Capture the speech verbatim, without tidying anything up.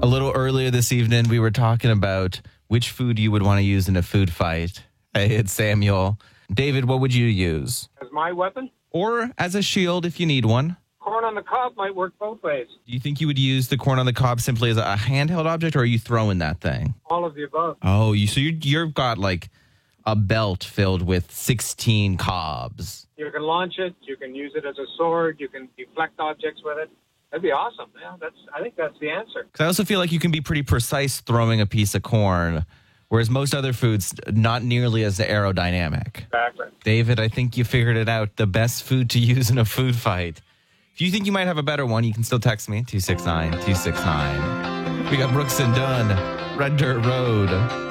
A little earlier this evening, we were talking about which food you would want to use in a food fight. Hey, it's Samuel. David, what would you use? As my weapon? Or as a shield if you need one. Corn on the cob might work both ways. Do you think you would use the corn on the cob simply as a handheld object, or are you throwing that thing? All of the above. Oh, you so you you've got like a belt filled with sixteen cobs. You can launch it. You can use it as a sword. You can deflect objects with it. That'd be awesome. Yeah, that's. I think that's the answer. Because I also feel like you can be pretty precise throwing a piece of corn, whereas most other foods, not nearly as aerodynamic. Exactly. David, I think you figured it out. The best food to use in a food fight. If you think you might have a better one, you can still text me, two six nine, two six nine. We got Brooks and Dunn, Red Dirt Road.